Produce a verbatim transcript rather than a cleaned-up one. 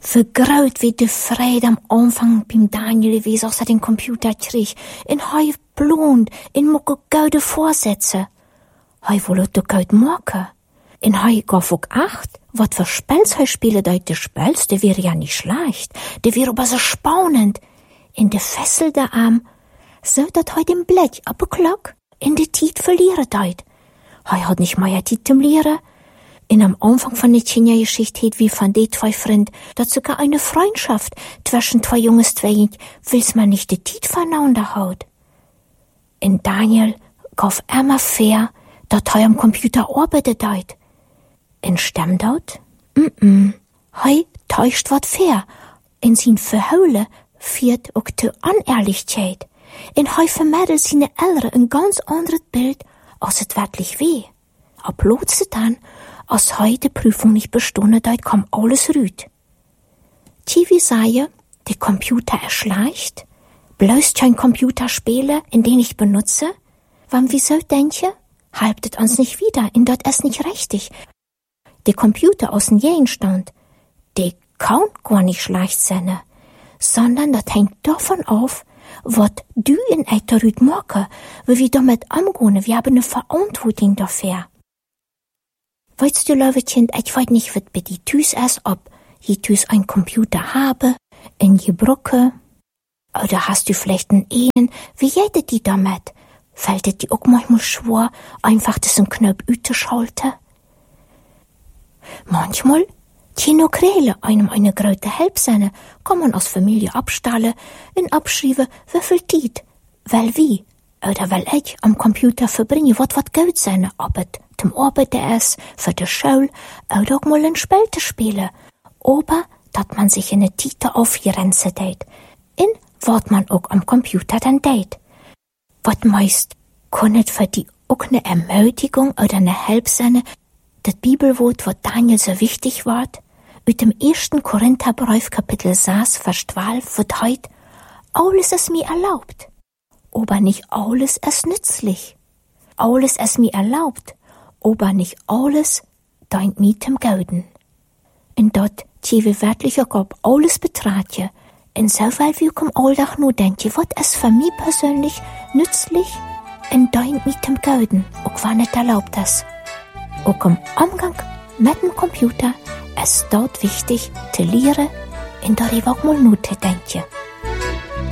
Vergraut wie de Freude am Anfang beim Daniel gewesen, als er den Computer krieg. In hei blond, in mucke goude Vorsätze. Hei wollte doch gaut machen. In hei gaf auch acht, wat für Spels hei spiele deit de Spels, de wäre ja nicht schlecht. De wäre aber so spannend. In de Fessel der Arm, so dat hei den Blech abgeklock, in de Tiet verliere deit. Hei hat nicht mehr Tiet zum Lehre. In am Anfang von der China-Geschichte heet wie von de zwei Freund, dat sogar eine Freundschaft zwischen zwei Junges zweit, will's man nicht de Tiet voneinander haut. In Daniel gaf immer fair, dat hei am Computer arbeitet deit. In stemmt dort? Mm-mm. Hei täuscht wat fair. In sin Verhaule fiert ook de Unehrlichkeit. In hei vermittelt sine Eltern ein ganz anderes Bild, als het wirklich weh. Aber plötzlich dann, als hei de Prüfung nicht bestanden deit, kam alles rüt. Tivi sei, der Computer erschleicht, bloß kein Computerspiele, in den ich benutze, wann wieso denke, halbtet uns nicht wieder, in dort es nicht richtig. Der Computer aus dem Gegenstand, der kann gar nicht schlecht sein, sondern das hängt davon auf, was du in eiter Rüt machen, wie wir damit umgehen, wir haben eine Verantwortung dafür. Weißt du, Löwechen, ich weiß nicht, was bei die Tüs ist, ob je Tüs ein Computer habe, in je Brücke, oder hast du vielleicht einen Ehen, wie jedet die damit? Fällt es dir auch manchmal schwer, einfach das ein Knopf üteschalten? Manchmal, Tino Krele, einem eine große Help sein, kann man als Familie abstallen und abschreiben, wie viel Zeit, weil wie, oder weil ich am Computer verbringe, was was gut sein, ob es zum Arbeiten ist, für die Schule, oder auch mal ein Spiel zu spielen, aber, dass man sich in eine Tite aufgrenzen deit, in was man auch am Computer dann deit. Was meist kann es für die auch eine Ermutigung oder eine Help sein, das Bibelwort, was Daniel so wichtig war, mit dem ersten Korintherbrief Kapitel sechs, Vers zwölf, wird heut, alles ist mir erlaubt, aber nicht alles ist nützlich. Alles ist mir erlaubt, aber nicht alles deint mir zum Gauden. Und dort, die wir wirklich auch alles betrachten, in so weil wir am Alltag nur denken, was ist für mich persönlich nützlich und deint mir zum Gauden, auch wenn nicht erlaubt ist. Auch im Umgang mit dem Computer ist dort wichtig zu lernen und darüber auch mal nur zu denken.